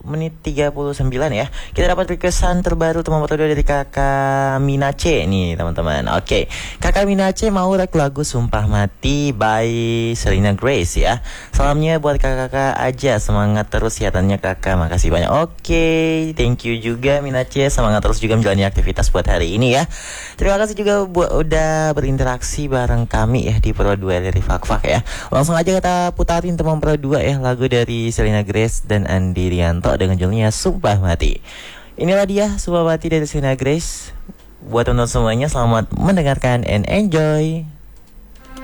menit 39 ya. Kita dapat requestan terbaru teman Pro 2 dari kakak Minace nih teman-teman. Oke, kakak Minace mau lagu Sumpah Mati by Selena Grace ya. Salamnya buat kakak-kakak aja, semangat terus ya tanya kakak. Makasih banyak. Oke, thank you juga Minace, semangat terus juga menjalani aktivitas buat hari ini ya. Terima kasih juga udah berinteraksi bareng kami ya di Pro 2 dari Fak-Fak ya. Langsung aja kita putarin teman Pro 2 ya, lagu dari Selena Grace dan Andi Rianto dengan judulnya Sumpah Mati. Inilah dia Sumpah Mati dari Selena Grace. Buat teman-teman semuanya, selamat mendengarkan and enjoy.